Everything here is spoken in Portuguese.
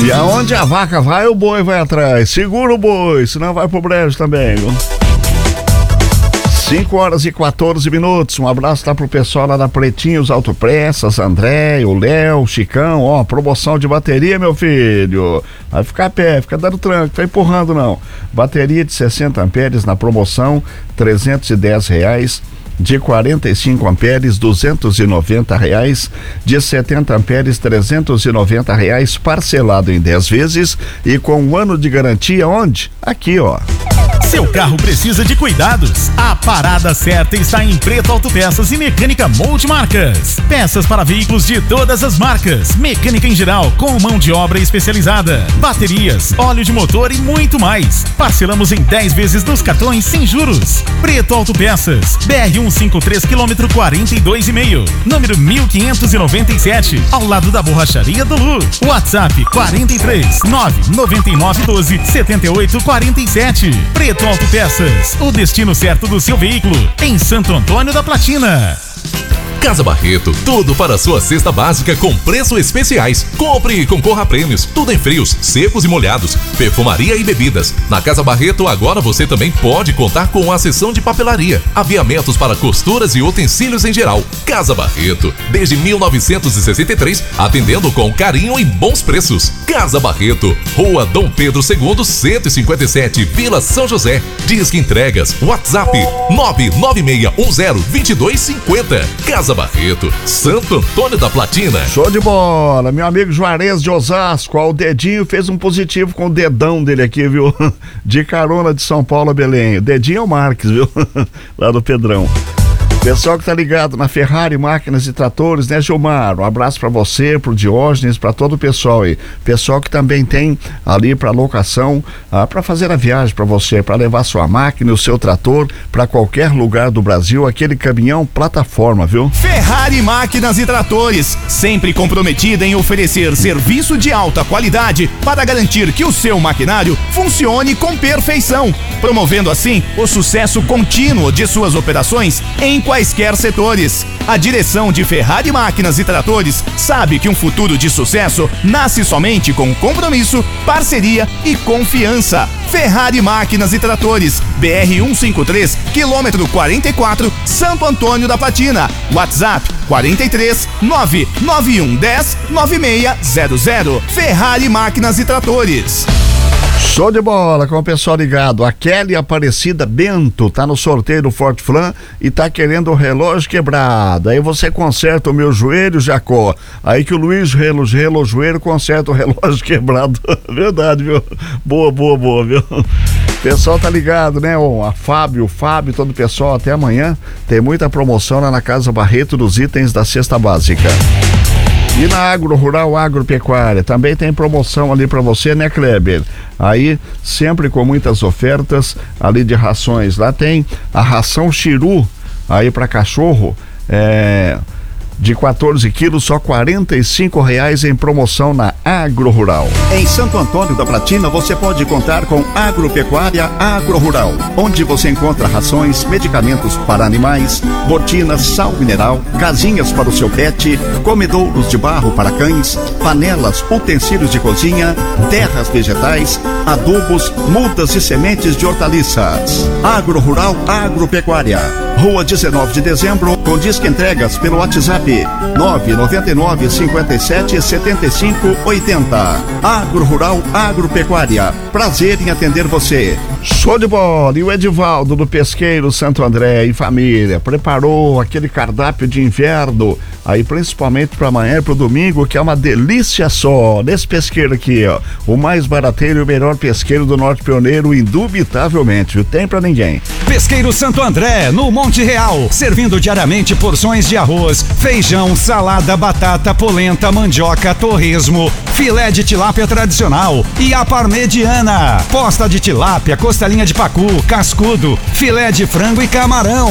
E aonde a vaca vai, o boi vai atrás. Segura o boi, senão vai pro brejo também, viu? 5h14. Um abraço lá pro pessoal lá da Pretinhos Autopeças, André, o Léo, o Chicão. Ó, promoção de bateria, meu filho. Vai ficar a pé, fica dando tranco, tá empurrando não. Bateria de 60 amperes na promoção, R$310. De 45 amperes, R$290. De 70 amperes, R$390, parcelado em 10 vezes e com 1 ano de garantia. Onde? Aqui, ó. Seu carro precisa de cuidados? A parada certa está em Preto Autopeças e Mecânica Multimarcas. Peças para veículos de todas as marcas, mecânica em geral, com mão de obra especializada, baterias, óleo de motor e muito mais. Parcelamos em 10 vezes nos cartões sem juros. Preto Autopeças, BR-153, quilômetro 42,5, número 1597, ao lado da Borracharia do Lu. WhatsApp 43 999 12 78 47. Preto Autopeças, o destino certo do seu veículo, em Santo Antônio da Platina. Casa Barreto, tudo para a sua cesta básica com preços especiais. Compre e concorra a prêmios, tudo em frios, secos e molhados, perfumaria e bebidas. Na Casa Barreto agora você também pode contar com a seção de papelaria, aviamentos para costuras e utensílios em geral. Casa Barreto, desde 1963, atendendo com carinho e bons preços. Casa Barreto, Rua Dom Pedro II, 157, Vila São José. Disque entregas, WhatsApp 996102250. Casa Barreto, Santo Antônio da Platina. Show de bola, meu amigo Juarez de Osasco, ó, o dedinho fez um positivo com o dedão dele aqui, viu? De carona de São Paulo a Belém. O dedinho é o Marques, viu? Lá do Pedrão. Pessoal que tá ligado na Ferrari Máquinas e Tratores, né, Gilmar? Um abraço pra você, pro Diógenes, pra todo o pessoal aí. Pessoal que também tem ali pra locação, pra fazer a viagem pra você, pra levar sua máquina e o seu trator pra qualquer lugar do Brasil, aquele caminhão plataforma, viu? Ferrari Máquinas e Tratores, sempre comprometida em oferecer serviço de alta qualidade para garantir que o seu maquinário funcione com perfeição, promovendo assim o sucesso contínuo de suas operações em quaisquer setores. A direção de Ferrari Máquinas e Tratores sabe que um futuro de sucesso nasce somente com compromisso, parceria e confiança. Ferrari Máquinas e Tratores, BR-153, quilômetro 44, Santo Antônio da Platina. WhatsApp 43 99110 9600. Ferrari Máquinas e Tratores. Show de bola com o pessoal ligado. A Kelly Aparecida Bento tá no sorteio do Forte Flan e tá querendo o relógio quebrado. Aí você conserta o meu joelho, Jacó. Aí que o Luiz relou o joelho, conserta o relógio quebrado. Verdade, viu? Boa, viu? Pessoal tá ligado, né? A Fábio, todo o pessoal, até amanhã. Tem muita promoção lá na Casa Barreto dos itens da cesta básica. E na Agro Rural Agropecuária também tem promoção ali pra você, né, Kleber? Aí sempre com muitas ofertas ali de rações. Lá tem a ração Chiru aí pra cachorro, de 14 quilos, só R$45 em promoção na Agro Rural. Em Santo Antônio da Platina você pode contar com Agropecuária Agro Rural, onde você encontra rações, medicamentos para animais, botinas, sal mineral, casinhas para o seu pet, comedouros de barro para cães, panelas, utensílios de cozinha, terras vegetais, adubos, mudas e sementes de hortaliças. Agro Rural Agropecuária, Rua 19 de Dezembro, com disque entregas pelo WhatsApp 999 57 75 80. Agro Rural Agropecuária, prazer em atender você. Show de bola! E o Edivaldo do Pesqueiro Santo André e família preparou aquele cardápio de inverno aí principalmente para amanhã e pro domingo, que é uma delícia só. Nesse pesqueiro aqui, ó, o mais barateiro e o melhor pesqueiro do Norte Pioneiro, indubitavelmente, viu? Tem pra ninguém. Pesqueiro Santo André, no Monte Real, servindo diariamente porções de arroz, feijão, salada, batata, polenta, mandioca, torresmo, filé de tilápia tradicional e a parmegiana, posta de tilápia, costelinha de pacu, cascudo, filé de frango e camarão.